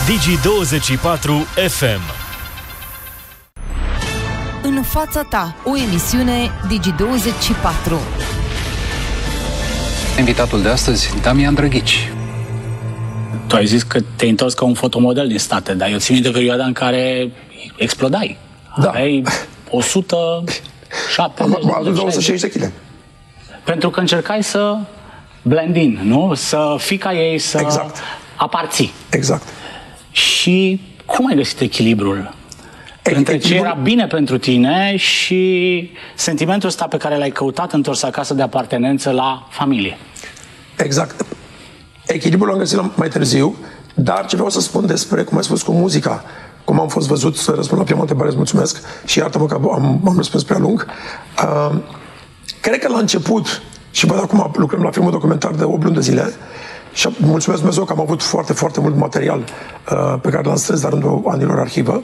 Digi24 FM. În fața ta, o emisiune Digi24. Invitatul de astăzi, Damian Drăghici. Tu ai zis că te-ai întors ca un fotomodel din state, dar eu țin minte perioada în care explodai. Da. Aveai 170 am adus 260 kg. Pentru că încercai să blend in, nu? Să fii ca ei, să aparții. Exact. Și cum ai găsit echilibrul? Între ce era bine pentru tine și sentimentul ăsta pe care l-ai căutat întors acasă de apartenență la familie. Exact. Echilibrul l-am găsit mai târziu, dar ce vreau să spun despre, cum ai spus, cu muzica, cum am fost văzut, să răspund la prima întrebare, îți mulțumesc și iartă-mă că am răspuns prea lung. Cred că la început, și văd acum lucrăm la filmul documentar de 8 luni de zile, și mulțumesc Dumnezeu că am avut foarte, foarte mult material pe care l-am strâns la rândul anilor arhivă.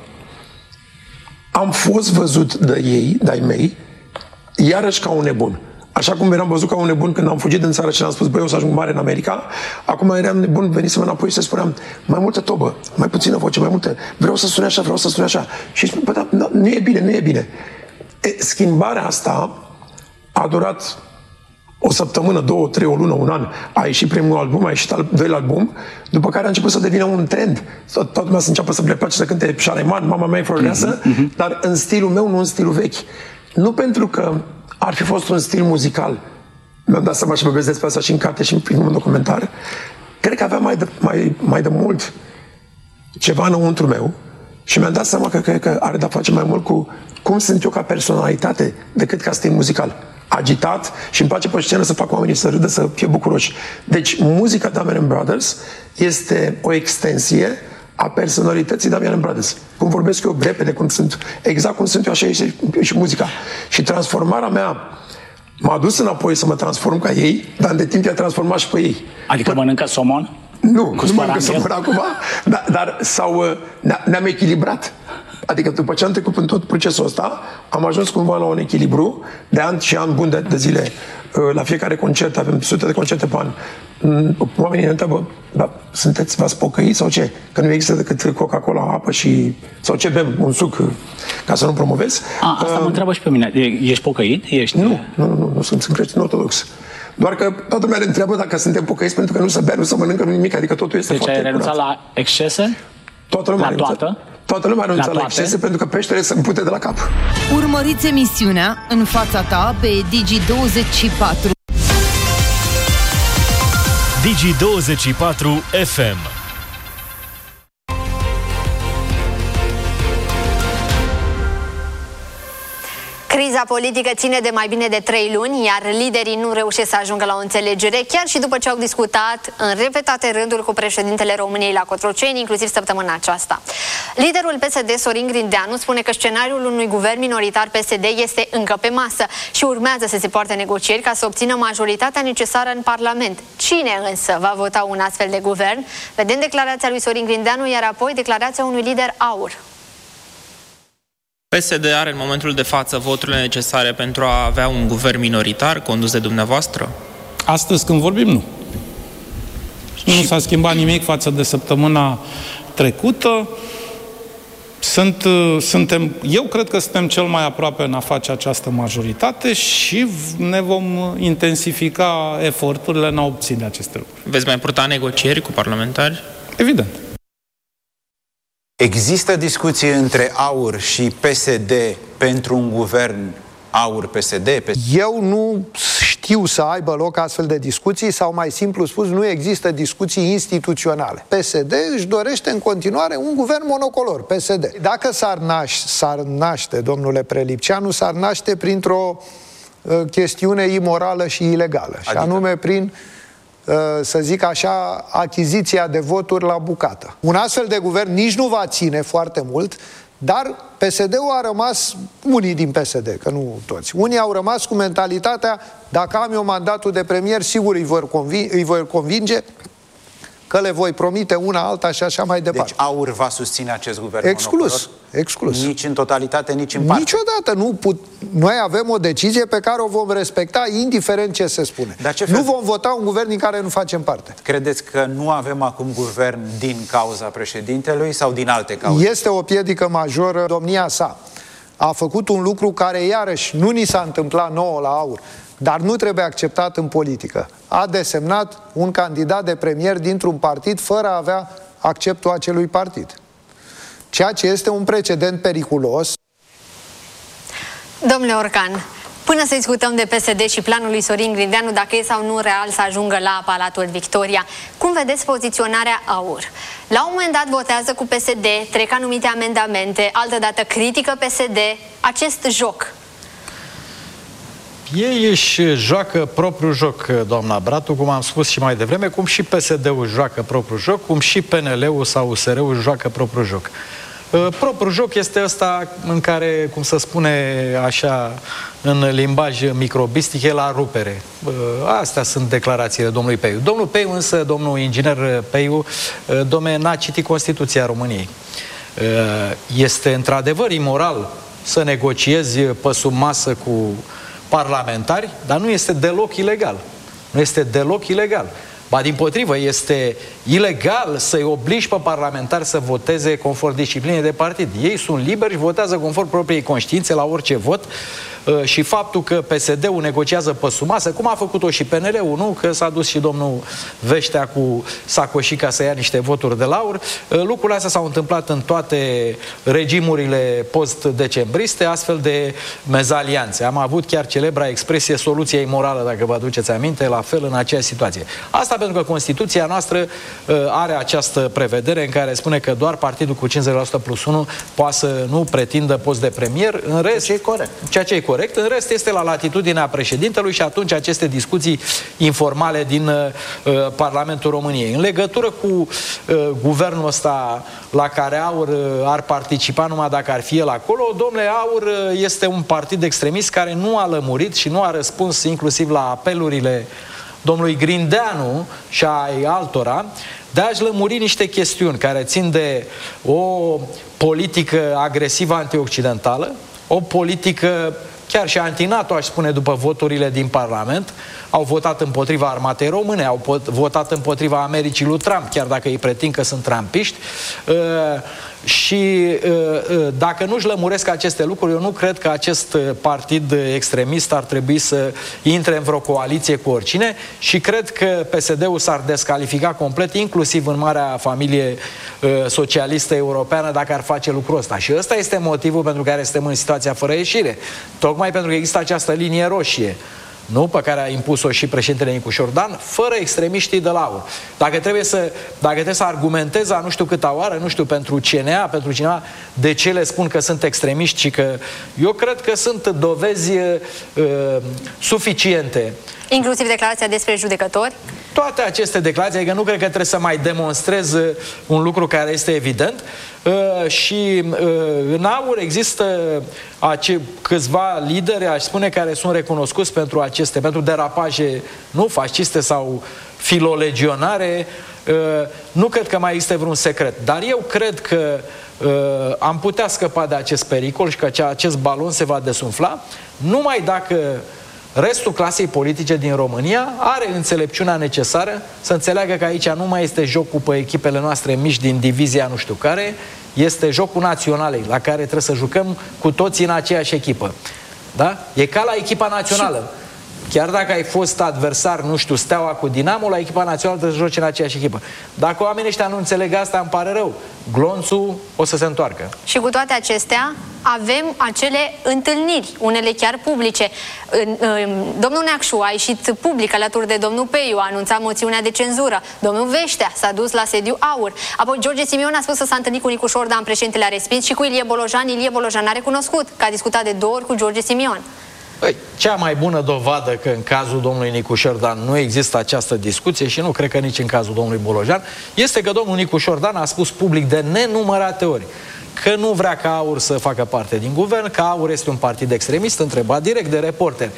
Am fost văzut de ei, de-ai mei, iarăși ca un nebun. Așa cum eram văzut ca un nebun când am fugit din țară și am spus, băi, o să ajung mare în America, acum eram nebun, venisem înapoi și spuneam, mai multă tobă, mai puțină voce, mai multă, vreau să sune așa, vreau să sune așa. Și spun, bă, da, nu e bine, nu e bine. Schimbarea asta a durat o săptămână, 2, 3, o lună, un an. A ieșit primul album, a ieșit al doilea album, după care a început să devină un trend. Toată lumea să înceapă să le place să cânte Șaraiman, Mama mea e florioasă, dar în stilul meu, nu în stilul vechi. Nu pentru că ar fi fost un stil muzical. Mi-am dat seama și vorbesc despre asta și în carte și în primul documentar. Cred că avea mai de mult ceva înăuntru meu și mi-am dat seama că cred că are de-a face mai mult cu cum sunt eu ca personalitate decât ca stil muzical. Agitat și îmi place pe scenă să fac oamenii să râdă, să fie bucuroși. Deci muzica Damian Brothers este o extensie a personalității Damian Brothers. Cum vorbesc eu repede, cum sunt, exact cum sunt eu, așa și muzica. Și transformarea mea m-a dus înapoi să mă transform ca ei, dar de timp i-a transformat și pe ei. Adică mănâncă somon? Nu mănâncă somon acum, dar ne-am echilibrat. Adică după ce am trecut prin tot procesul ăsta, am ajuns cumva la un echilibru de ani și ani buni de zile. La fiecare concert, avem sute de concerte pe an. Oamenii ne întreabă, dar v-ați pocăit sau ce? Că nu există decât Coca-Cola, apă și... sau ce bem? Un suc, ca să nu promovez. Asta mă întreabă și pe mine. Ești pocăit? Nu sunt creștin ortodox. Doar că toată lumea ne întreabă dacă suntem pocăiți pentru că nu se bea, nu se mănâncă, nu nimic. Adică totul este foarte curat. Deci ai renunțat la excese? Toată lumea a renunțat la excese pentru că peștele se împute de la cap. Urmăriți emisiunea În fața ta pe Digi24. Digi24 FM. Criza politică ține de mai bine de 3 luni, iar liderii nu reușesc să ajungă la o înțelegere, chiar și după ce au discutat în repetate rânduri cu președintele României la Cotroceni, inclusiv săptămâna aceasta. Liderul PSD, Sorin Grindeanu, spune că scenariul unui guvern minoritar PSD este încă pe masă și urmează să se poarte negocieri ca să obțină majoritatea necesară în Parlament. Cine însă va vota un astfel de guvern? Vedem declarația lui Sorin Grindeanu, iar apoi declarația unui lider AUR. PSD are în momentul de față voturile necesare pentru a avea un guvern minoritar condus de dumneavoastră? Astăzi când vorbim, nu. Nu s-a schimbat nimic față de săptămâna trecută. Eu cred că suntem cel mai aproape în a face această majoritate și ne vom intensifica eforturile în a obține aceste lucruri. Veți mai purta negocieri cu parlamentari? Evident. Există discuții între AUR și PSD pentru un guvern AUR-PSD? Eu nu știu să aibă loc astfel de discuții sau, mai simplu spus, nu există discuții instituționale. PSD își dorește în continuare un guvern monocolor, PSD. Dacă s-ar naște, domnule Prelipceanu, s-ar naște printr-o chestiune imorală și ilegală. Și anume prin, să zic așa, achiziția de voturi la bucată. Un astfel de guvern nici nu va ține foarte mult, dar PSD-ul a rămas, unii din PSD, că nu toți, unii au rămas cu mentalitatea, dacă am eu mandatul de premier, sigur îi voi convinge că le voi promite una alta și așa mai departe. Deci AUR va susține acest guvern exclus, monocolor? exclus. Nici în totalitate, nici în parte. Niciodată. Noi avem o decizie pe care o vom respecta indiferent ce se spune. Nu vom vota un guvern din care nu facem parte. Credeți că nu avem acum guvern din cauza președintelui sau din alte cauze? Este o piedică majoră. Domnia sa a făcut un lucru care iarăși nu ni s-a întâmplat nouă la AUR, dar nu trebuie acceptat în politică. A desemnat un candidat de premier dintr-un partid fără a avea acceptul acelui partid. Ceea ce este un precedent periculos. Domnule Orcan, până să discutăm de PSD și planul lui Sorin Grindeanu, dacă e sau nu real să ajungă la Palatul Victoria, cum vedeți poziționarea AUR? La un moment dat votează cu PSD, trec anumite amendamente, altădată critică PSD, acest joc. Ei își joacă propriul joc, doamna Bratu, cum am spus și mai devreme, cum și PSD-ul joacă propriul joc, cum și PNL-ul sau USR-ul joacă propriul joc. Propriul joc este ăsta în care, cum se spune așa în limbaj microbistic, e la rupere. Astea sunt declarațiile domnului Peiu. Domnul Peiu însă, domnul inginer Peiu, n-a citit Constituția României. Este într-adevăr imoral să negociezi pe sub masă cu parlamentari, dar nu este deloc ilegal. Nu este deloc ilegal. Ba dimpotrivă, este ilegal să-i obligi pe parlamentari să voteze conform disciplinei de partid. Ei sunt liberi și votează conform propriei conștiințe la orice vot. Și faptul că PSD-ul negociază pe sub masă, cum a făcut-o și PNL-ul, nu? Că s-a dus și domnul Veștea cu sacoșica să ia niște voturi de la AUR. Lucrurile astea s-au întâmplat în toate regimurile post-decembriste, astfel de mezalianțe. Am avut chiar celebra expresie soluția imorală, dacă vă aduceți aminte, la fel în aceeași situație. Asta pentru că Constituția noastră are această prevedere în care spune că doar partidul cu 50% plus 1 poate să nu pretindă post de premier. În rest, ceea ce e corect. În rest este la latitudinea președintelui și atunci aceste discuții informale din Parlamentul României. În legătură cu guvernul ăsta la care AUR ar participa numai dacă ar fi el acolo, domnule, AUR este un partid extremist care nu a lămurit și nu a răspuns inclusiv la apelurile domnului Grindeanu și ai altora de a-și lămuri niște chestiuni care țin de o politică agresivă antioccidentală, o politică chiar și anti-NATO, aș spune, după voturile din Parlament. Au votat împotriva armatei române, au votat împotriva Americii lui Trump, chiar dacă ei pretind că sunt trumpiști. Și dacă nu-și lămuresc aceste lucruri, eu nu cred că acest partid extremist ar trebui să intre în vreo coaliție cu oricine și cred că PSD-ul s-ar descalifica complet, inclusiv în marea familie socialistă europeană, dacă ar face lucrul ăsta. Și ăsta este motivul pentru care suntem în situația fără ieșire. Tocmai pentru că există această linie roșie, nu? Pe care a impus-o și președintele Nicușor Dan, fără extremiștii de la AUR. Dacă trebuie să argumentez nu știu câta oară, nu știu, pentru CNA, pentru cineva, de ce le spun că sunt extremiști și că... Eu cred că sunt dovezi suficiente. Inclusiv declarația despre judecători? Toate aceste declarații, adică nu cred că trebuie să mai demonstrez un lucru care este evident. Și în AUR există câțiva lideri, aș spune, care sunt recunoscuți pentru derapaje, nu fasciste sau filolegionare. Nu cred că mai există vreun secret, dar eu cred că am putea scăpa de acest pericol și că acest balon se va desumfla numai dacă restul clasei politice din România are înțelepciunea necesară să înțeleagă că aici nu mai este jocul pe echipele noastre mici din divizia nu știu care, este jocul naționalei, la care trebuie să jucăm cu toții în aceeași echipă. Da? E ca la echipa națională. Chiar dacă ai fost adversar, nu știu, Steaua cu Dinamo, la echipa națională trebuie să joci în aceeași echipă. Dacă oamenii ăștia nu înțeleg asta, îmi pare rău. Glonțul o să se întoarcă. Și cu toate acestea, avem acele întâlniri, unele chiar publice. Domnul Neacșu a ieșit public alături de domnul Peiu, a anunțat moțiunea de cenzură. Domnul Veștea s-a dus la sediu AUR. Apoi George Simion a spus că s-a întâlnit cu Nicușor Dan, președintele a respins, și cu Ilie Bolojan. Ilie Bolojan a recunoscut că a discutat de 2 ori cu George Simion. Cea mai bună dovadă că în cazul domnului Nicușor Dan nu există această discuție și nu cred că nici în cazul domnului Bolojan este că domnul Nicușor Dan a spus public de nenumărate ori că nu vrea ca AUR să facă parte din guvern, că AUR este un partid extremist, întrebat direct de reporteri.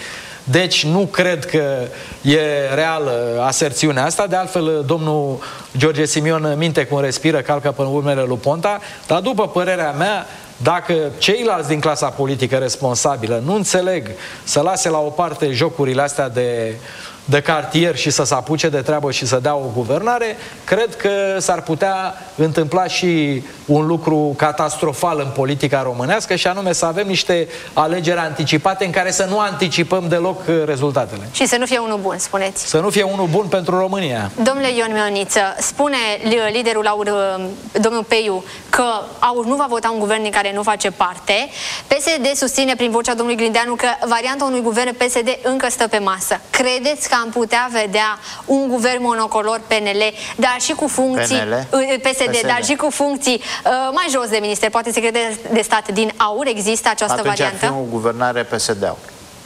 Deci nu cred că e reală aserțiunea asta. De altfel, domnul George Simion minte cum respiră, calcă pe urmele lui Ponta, dar după părerea mea, dacă ceilalți din clasa politică responsabilă nu înțeleg să lase la o parte jocurile astea de cartier și să se apuce de treabă și să dea o guvernare, cred că s-ar putea întâmpla și un lucru catastrofal în politica românească, și anume să avem niște alegeri anticipate în care să nu anticipăm deloc rezultatele. Și să nu fie unul bun, spuneți. Să nu fie unul bun pentru România. Domnule Ion Mioniță, spune liderul AUR, domnul Peiu, că AUR nu va vota un guvern din care nu face parte. PSD susține prin vocea domnului Grindeanu că varianta unui guvern PSD încă stă pe masă. Credeți că am putea vedea un guvern monocolor PNL, dar și cu funcții PSD, dar și cu funcții mai jos de minister, poate secretar de stat din AUR? Există această variantă? Atunci ar fi o guvernare PSD-AUR.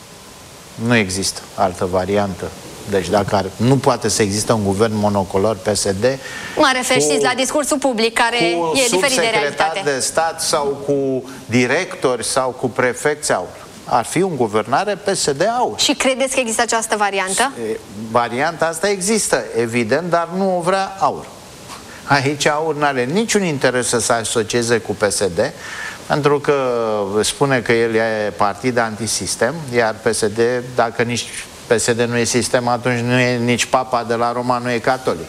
Nu există altă variantă. Deci dacă nu poate să existe un guvern monocolor PSD, mă refer și la discursul public, care e diferit de realitate. De stat sau cu directori sau cu prefecți AUR. Ar fi un guvernare PSD-AUR. Și credeți că există această variantă? Varianta asta există, evident, dar nu o vrea AUR. Aici AUR nu are niciun interes să se asocieze cu PSD, pentru că spune că el e partid antisistem, iar PSD, dacă nici PSD nu e sistem, atunci nu e nici papa de la Roma, nu e catolic.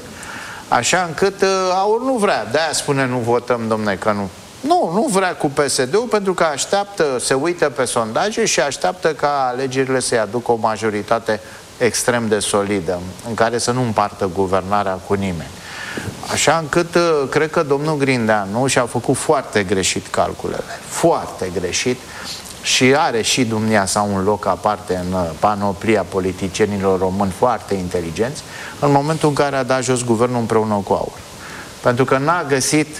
Așa încât AUR nu vrea. De-aia spune nu votăm, domne, că nu. Nu vrea cu PSD-ul, pentru că așteaptă, se uită pe sondaje și așteaptă ca alegerile să-i aducă o majoritate extrem de solidă, în care să nu împartă guvernarea cu nimeni. Așa încât cred că domnul Grindeanu și-a făcut foarte greșit calculele, foarte greșit, și are și dumnea sa un loc aparte în panoplia politicienilor români foarte inteligenți, în momentul în care a dat jos guvernul împreună cu AUR. Pentru că n-a găsit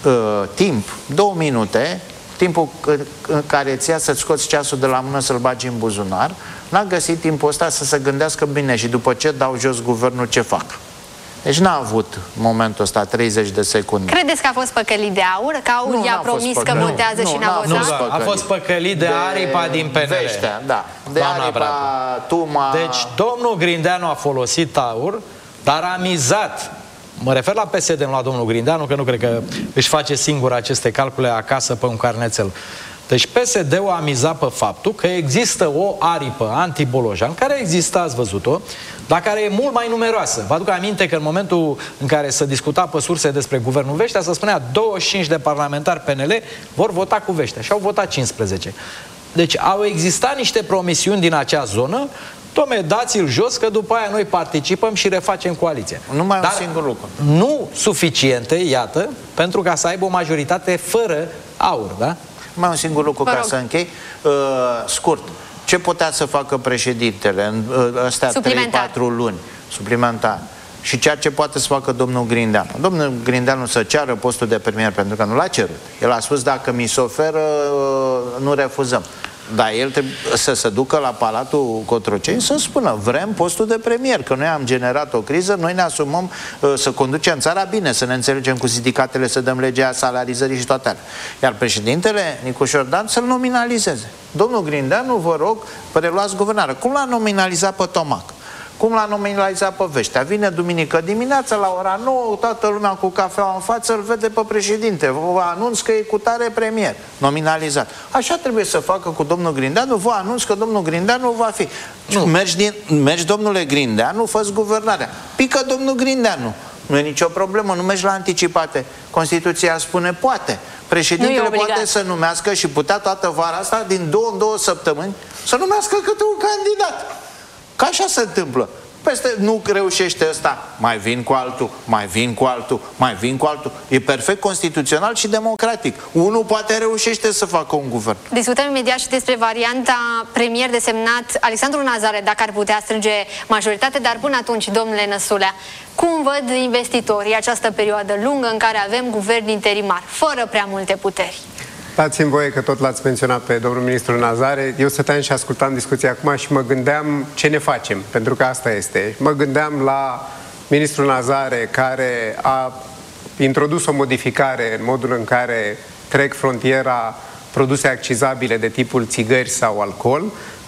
timp, 2 minute, timpul în care ți-a să-ți scoți ceasul de la mână să-l bagi în buzunar, n-a găsit timpul ăsta să se gândească bine și după ce dau jos guvernul, ce fac. Deci n-a avut momentul ăsta 30 de secunde. Credeți că a fost păcălit de AUR? Că AUR i-a promis că votează și n-a votat? A fost păcălit de aripa din PNL. Veștea, da. De aripa, Tuma... Deci domnul Grindeanu a folosit AUR, dar a mizat. Mă refer la PSD, nu la domnul Grindeanu, că nu cred că își face singur aceste calcule acasă pe un carnețel. Deci PSD-ul a mizat pe faptul că există o aripă anti-Bolojan, care există, ați văzut-o, dar care e mult mai numeroasă. Vă aduc aminte că în momentul în care se discuta pe surse despre guvernul Veștea, se spunea 25 de parlamentari PNL vor vota cu Veștea și au votat 15. Deci au existat niște promisiuni din acea zonă. Tome, dați-l jos, că după aia noi participăm și refacem coaliția. Numai un singur lucru. Nu suficiente, iată, pentru ca să aibă o majoritate fără AUR, da? Mai un singur lucru ca să închei. Scurt, ce putea să facă președintele în astea 3-4 luni suplimentar? Și ceea ce poate să facă domnul Grindeanu. Domnul Grindeanu să ceară postul de premier, pentru că nu l-a cerut. El a spus, dacă mi se oferă, nu refuzăm. Dar el trebuie să se ducă la Palatul Cotroceni să spună, vrem postul de premier, că noi am generat o criză, noi ne asumăm să conducem țara bine, să ne înțelegem cu sindicatele, să dăm legea salarizării și toate alea. Iar președintele Nicu Șordan să-l nominalizeze. Domnul Grindeanu, vă rog, preluați guvernarea. Cum l-a nominalizat pe Tomac? Cum l-a nominalizat pe Veștea? Vine duminică dimineața la ora 9, toată lumea cu cafeaua în față îl vede pe președinte. Vă anunț că e cu tare premier, nominalizat. Așa trebuie să facă cu domnul Grindeanu. Vă anunț că domnul Grindeanu va fi. Mergi, domnule Grindeanu, fă-ți guvernarea. Pică domnul Grindeanu. Nu e nicio problemă, nu mergi la anticipate. Constituția spune poate. Președintele poate să numească și putea toată vara asta, din 2 în 2 săptămâni, să numească câte un candidat. Că așa se întâmplă. Peste nu reușește ăsta, mai vin cu altul, mai vin cu altul, mai vin cu altul. E perfect constituțional și democratic. Unul poate reușește să facă un guvern. Discutăm imediat și despre varianta premier desemnat Alexandru Nazare, dacă ar putea strânge majoritate, dar până atunci, domnule Năsulea, cum văd investitorii această perioadă lungă în care avem guvern interimar, fără prea multe puteri? Dați-mi voie că tot l-ați menționat pe domnul ministru Nazare. Eu stăteam și ascultam discuția acum și mă gândeam ce ne facem, pentru că asta este. Mă gândeam la ministrul Nazare, care a introdus o modificare în modul în care trec frontiera produse accizabile de tipul țigări sau alcool,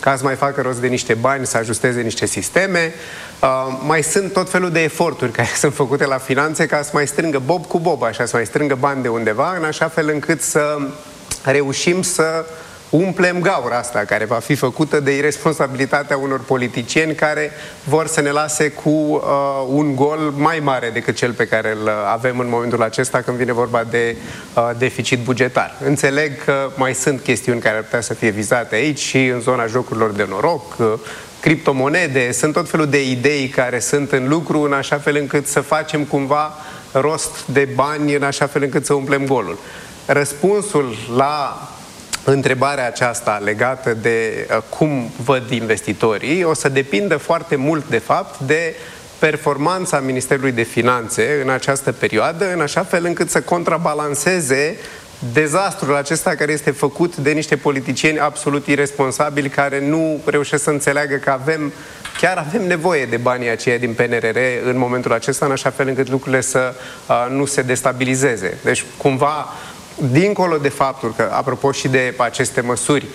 ca să mai facă rost de niște bani, să ajusteze niște sisteme. Mai sunt tot felul de eforturi care sunt făcute la finanțe ca să mai strângă bob cu bob, așa, să mai strângă bani de undeva, în așa fel încât să reușim să umplem gaura asta care va fi făcută de irresponsabilitatea unor politicieni care vor să ne lase cu un gol mai mare decât cel pe care îl avem în momentul acesta când vine vorba de deficit bugetar. Înțeleg că mai sunt chestiuni care ar putea să fie vizate aici și în zona jocurilor de noroc, criptomonede, sunt tot felul de idei care sunt în lucru în așa fel încât să facem cumva rost de bani în așa fel încât să umplem golul. Răspunsul la întrebarea aceasta legată de cum văd investitorii o să depindă foarte mult, de fapt, de performanța Ministerului de Finanțe în această perioadă, în așa fel încât să contrabalanceze dezastrul acesta care este făcut de niște politicieni absolut irresponsabili care nu reușesc să înțeleagă că chiar avem nevoie de banii aceia din PNRR în momentul acesta, în așa fel încât lucrurile să nu se destabilizeze. Deci, cumva, dincolo de faptul că, apropo și de aceste măsuri,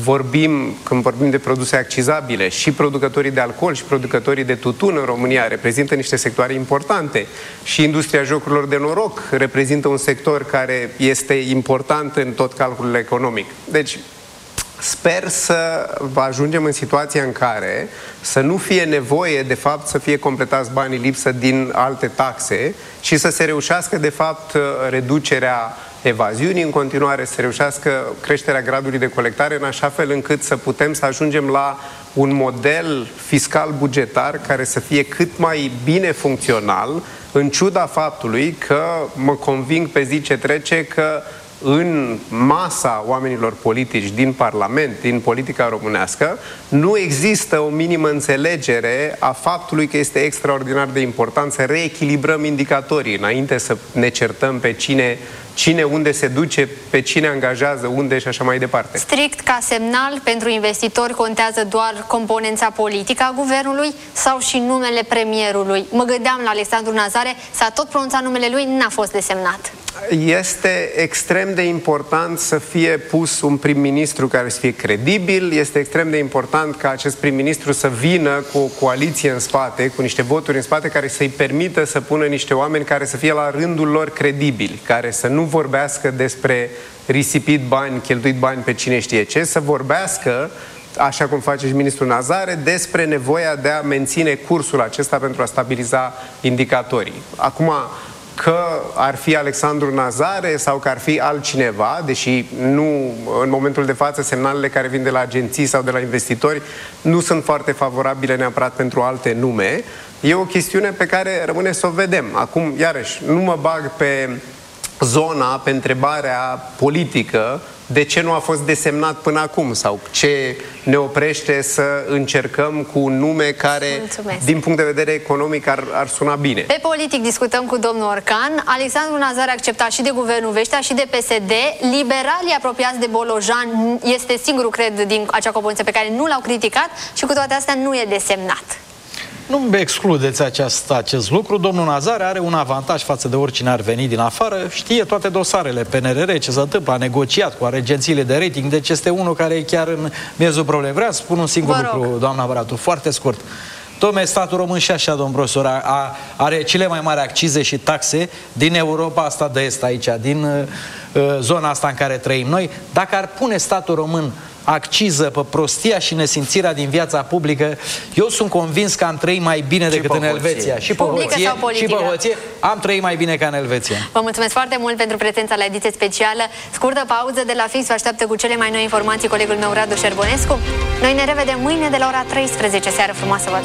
când vorbim de produse accizabile, și producătorii de alcool și producătorii de tutun în România reprezintă niște sectoare importante și industria jocurilor de noroc reprezintă un sector care este important în tot calculul economic. Deci, sper să ajungem în situația în care să nu fie nevoie, de fapt, să fie completați banii lipsă din alte taxe și să se reușească, de fapt, reducerea evaziunii, în continuare să reușească creșterea gradului de colectare în așa fel încât să putem să ajungem la un model fiscal bugetar care să fie cât mai bine funcțional, în ciuda faptului că mă conving pe zi ce trece că în masa oamenilor politici din Parlament, din politica românească, nu există o minimă înțelegere a faptului că este extraordinar de important să reechilibrăm indicatorii înainte să ne certăm pe cine unde se duce, pe cine angajează, unde și așa mai departe. Strict ca semnal pentru investitori contează doar componența politică a guvernului sau și numele premierului? Mă gândeam la Alexandru Nazare, s-a tot pronunțat numele lui, n-a fost desemnat. Este extrem de important să fie pus un prim-ministru care să fie credibil, este extrem de important ca acest prim-ministru să vină cu o coaliție în spate, cu niște voturi în spate care să-i permită să pună niște oameni care să fie la rândul lor credibili, care să nu vorbească despre risipit bani, cheltuit bani pe cine știe ce, să vorbească, așa cum face și ministrul Nazare, despre nevoia de a menține cursul acesta pentru a stabiliza indicatorii. Acum, că ar fi Alexandru Nazare sau că ar fi altcineva, deși nu, în momentul de față, semnalele care vin de la agenții sau de la investitori nu sunt foarte favorabile neapărat pentru alte nume, e o chestiune pe care rămâne să o vedem. Acum, iarăși, nu mă bag pe zona, pe întrebarea politică, de ce nu a fost desemnat până acum sau ce ne oprește să încercăm cu un nume care, din punct de vedere economic, ar suna bine. Pe politic discutăm cu domnul Orcan. Alexandru Nazare acceptat și de Guvernul Veștea și de PSD. Liberalii apropiați de Bolojan este singurul, cred, din acea componență pe care nu l-au criticat și cu toate astea nu e desemnat. Nu excludeți acest lucru. Domnul Nazare are un avantaj față de oricine ar veni din afară. Știe toate dosarele PNRR, ce se întâmplă, a negociat cu agențiile de rating, deci este unul care e chiar în miezul problemei. Vreau să spun un singur lucru, doamna Bratu, foarte scurt. Dom'le, statul român și așa, domn profesor, are cele mai mari accize și taxe din Europa asta de est aici, din zona asta în care trăim noi. Dacă ar pune statul român acciză pe prostia și nesimțirea din viața publică, eu sunt convins că am trăit mai bine decât în Elveția. Și pe hoție am trăit mai bine ca în Elveția. Vă mulțumesc foarte mult pentru prezența la ediție specială. Scurtă pauză de la Fix, vă așteaptă cu cele mai noi informații colegul meu Radu Șerbonescu. Noi ne revedem mâine de la ora 13. Seară frumoasă!